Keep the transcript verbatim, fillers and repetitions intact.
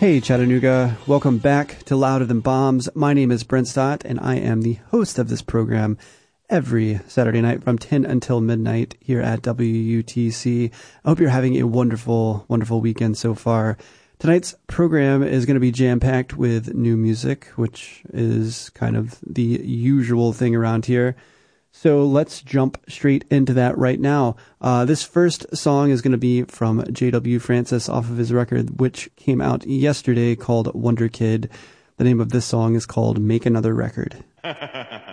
Hey Chattanooga, welcome back to Louder Than Bombs. My name is Brent Stott, and I am the host of this program every Saturday night from ten until midnight here at W U T C. I hope you're having a wonderful, wonderful weekend so far. Tonight's program is going to be jam-packed with new music, which is kind of the usual thing around here. So let's jump straight into that right now. Uh, this first song is going to be from J W Francis off of his record, which came out yesterday, called Wonder Kid. The name of this song is called Make Another Record.